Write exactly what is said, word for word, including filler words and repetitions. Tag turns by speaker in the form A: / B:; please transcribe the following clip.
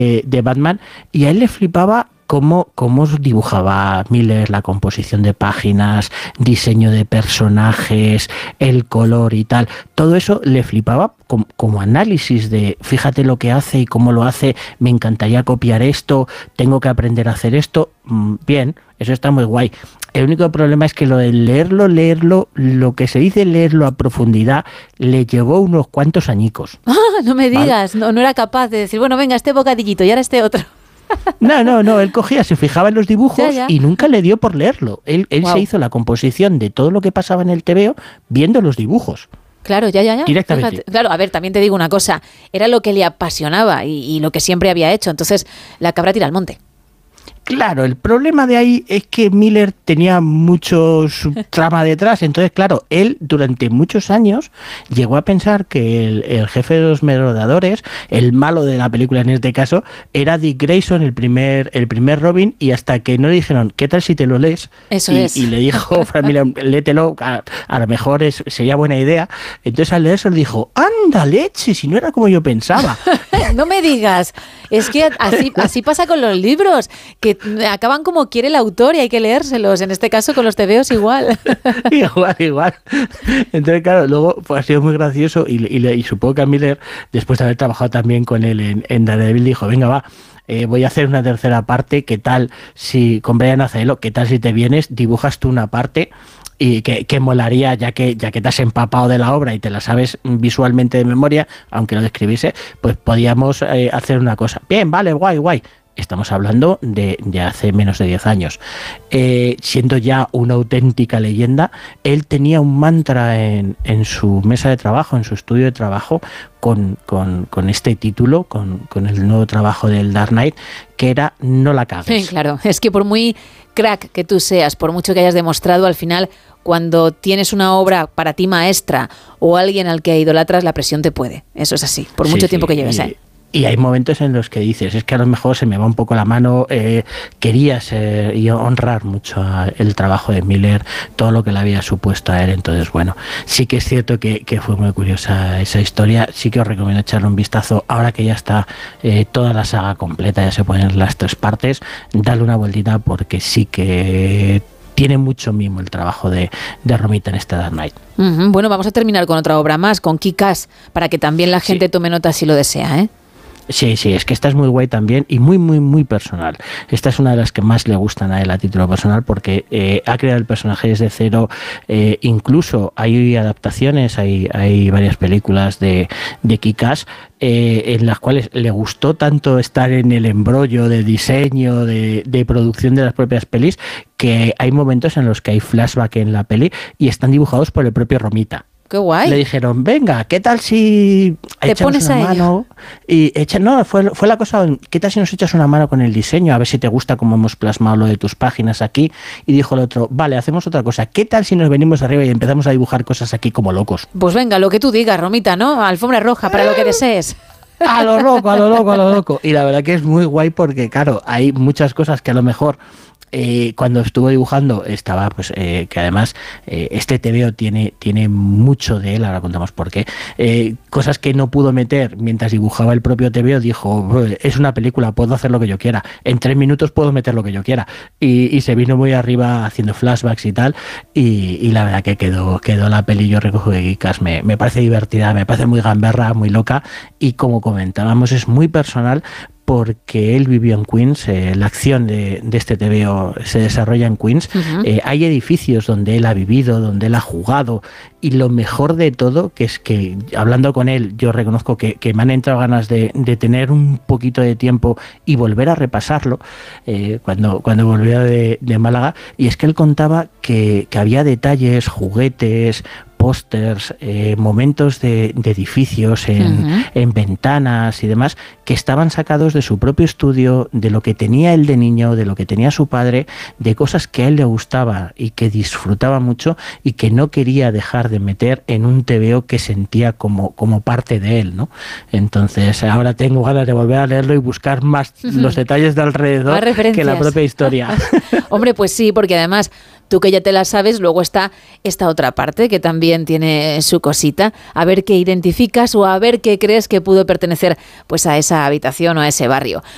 A: de Batman, y a él le flipaba cómo, cómo dibujaba Miller, la composición de páginas, diseño de personajes, el color y tal. Todo eso le flipaba como, como análisis de fíjate lo que hace y cómo lo hace, me encantaría copiar esto, tengo que aprender a hacer esto. Bien, eso está muy guay. El único problema es que lo de leerlo, leerlo, lo que se dice leerlo a profundidad, le llevó unos cuantos añicos.
B: Ah, no me digas,
A: ¿vale?
B: no, no era capaz de decir, bueno, venga, este bocadillito y ahora este otro.
A: No, no, no, él cogía, se fijaba en los dibujos
B: ya, ya.
A: y nunca le dio por leerlo. Él, él
B: Wow.
A: se hizo la composición de todo lo que pasaba en el tebeo viendo los dibujos.
B: Claro, ya, ya, ya.
A: Directamente.
B: Fíjate. Claro, a ver, también te digo una cosa, era lo que le apasionaba y, y lo que siempre había hecho, entonces la cabra tira al monte.
A: Claro, el problema de ahí es que Miller tenía mucho trama detrás, entonces claro, él durante muchos años llegó a pensar que el, el jefe de los merodeadores, el malo de la película en este caso, era Dick Grayson, el primer, el primer Robin, y hasta que no le dijeron, ¿qué tal si te lo lees?
B: Eso
A: y,
B: es.
A: y le dijo, Frank Miller, léetelo, a, a lo mejor es, sería buena idea. Entonces al leerse le dijo, anda leche, si no era como yo pensaba.
B: No me digas, es que así, así pasa con los libros, que acaban como quiere el autor y hay que leérselos, en este caso con los tebeos igual.
A: igual, igual. Entonces, claro, luego pues, ha sido muy gracioso y, y, y supongo que a Miller, después de haber trabajado también con él en, en Daredevil, dijo, venga, va, eh, voy a hacer una tercera parte, ¿qué tal si, con Brian Azzarello, qué tal si te vienes, dibujas tú una parte? Y que, que molaría, ya que ya que te has empapado de la obra y te la sabes visualmente de memoria, aunque lo describiese, pues podíamos eh, hacer una cosa. Bien, vale, guay, guay. Estamos hablando de, de hace menos de diez años. Eh, siendo ya una auténtica leyenda, él tenía un mantra en, en su mesa de trabajo, en su estudio de trabajo, con, con, con este título, con, con el nuevo trabajo del Dark Knight, que era no la cagues.
B: Sí, claro, es que por muy crack que tú seas, por mucho que hayas demostrado, al final, cuando tienes una obra para ti maestra o alguien al que idolatras, la presión te puede. Eso es así, por mucho
A: sí,
B: tiempo
A: sí,
B: que lleves
A: y,
B: ahí.
A: Y hay momentos en los que dices, es que a lo mejor se me va un poco la mano, eh, querías eh, y honrar mucho a el trabajo de Miller, todo lo que le había supuesto a él. Entonces, bueno, sí que es cierto que, que fue muy curiosa esa historia. Sí que os recomiendo echarle un vistazo ahora que ya está eh, toda la saga completa, ya se ponen las tres partes, dale una vueltita porque sí que tiene mucho mimo el trabajo de, de Romita en este Dark Knight.
B: Uh-huh. Bueno, vamos a terminar con otra obra más, con Kick-Ass, para que también la gente sí. tome nota si lo desea, ¿eh?
A: Sí, sí, es que esta es muy guay también y muy, muy, muy personal. Esta es una de las que más le gustan a él a título personal porque eh, ha creado el personaje desde cero. Eh, incluso hay adaptaciones, hay, hay varias películas de, de Kick-Ass eh, en las cuales le gustó tanto estar en el embrollo de diseño, de, de producción de las propias pelis, que hay momentos en los que hay flashback en la peli y están dibujados por el propio Romita.
B: Qué guay.
A: Le dijeron, venga, ¿qué tal si
B: te pones
A: una
B: a
A: mano? Y echa, no, fue, fue la cosa, ¿qué tal si nos echas una mano con el diseño? A ver si te gusta cómo hemos plasmado lo de tus páginas aquí. Y dijo el otro, vale, hacemos otra cosa. ¿Qué tal si nos venimos arriba y empezamos a dibujar cosas aquí como locos?
B: Pues venga, lo que tú digas, Romita, ¿no? Alfombra roja, para lo que desees.
A: A lo loco, a lo loco, a lo loco. Y la verdad que es muy guay porque, claro, hay muchas cosas que a lo mejor Eh, cuando estuvo dibujando estaba, pues, eh, que además eh, este tebeo tiene, tiene mucho de él, ahora contamos por qué, eh, cosas que no pudo meter mientras dibujaba el propio tebeo, dijo, es una película, puedo hacer lo que yo quiera, en tres minutos puedo meter lo que yo quiera, y, y se vino muy arriba haciendo flashbacks y tal, y, y la verdad que quedó, quedó la peli, yo recojo de Kick-Ass, me, me parece divertida, me parece muy gamberra, muy loca, y como comentábamos, es muy personal, porque él vivió en Queens, eh, la acción de, de este tebeo se desarrolla en Queens, uh-huh. eh, hay edificios donde él ha vivido, donde él ha jugado, y lo mejor de todo, que es que hablando con él, yo reconozco que, que me han entrado ganas de, de tener un poquito de tiempo y volver a repasarlo, eh, cuando, cuando volvió de, de Málaga, y es que él contaba que, que había detalles, juguetes, pósters, eh, momentos de, de edificios en, uh-huh. en ventanas y demás que estaban sacados de su propio estudio, de lo que tenía él de niño, de lo que tenía su padre, de cosas que a él le gustaba y que disfrutaba mucho y que no quería dejar de meter en un tebeo que sentía como, como parte de él, ¿no? Entonces ahora tengo ganas de volver a leerlo y buscar más uh-huh. los detalles de alrededor que la propia historia.
B: Hombre, pues sí, porque además tú que ya te la sabes, luego está esta otra parte que también tiene su cosita, a ver qué identificas o a ver qué crees que pudo pertenecer pues a esa habitación o a ese barrio.